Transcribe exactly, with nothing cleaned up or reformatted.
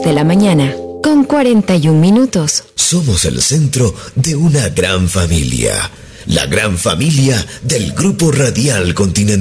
de la mañana, con cuarenta y un minutos. Somos el centro de una gran familia. La gran familia del Grupo Radial Continental.